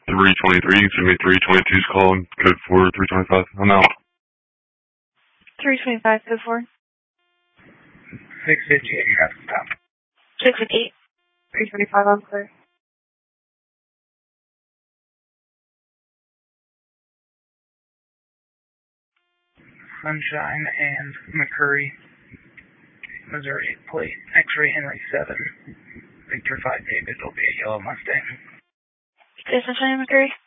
323, send me 322's call and code for 325. I'm out. 325, code 4. 658, you got to stop. 658. 325, I'm clear. Sunshine and McCurry, Missouri, plate X-ray Henry 7, Victor 5 David will be a yellow Mustang. Sunshine and McCurry?